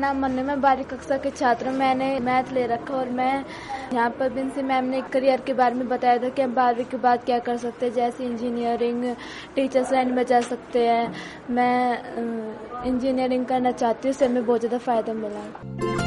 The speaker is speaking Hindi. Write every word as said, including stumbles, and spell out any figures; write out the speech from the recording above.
नाम मन्नू, मैं बारहवीं कक्षा के छात्र हूँ। मैंने मैथ ले रखा और मैं यहाँ पर बिंसी मैम ने करियर के बारे में बताया था कि हम बारहवीं के बाद क्या कर सकते हैं, जैसे इंजीनियरिंग, टीचर्स लाइन में जा सकते हैं। मैं इंजीनियरिंग करना चाहती हूँ, इससे हमें बहुत ज़्यादा फ़ायदा मिला।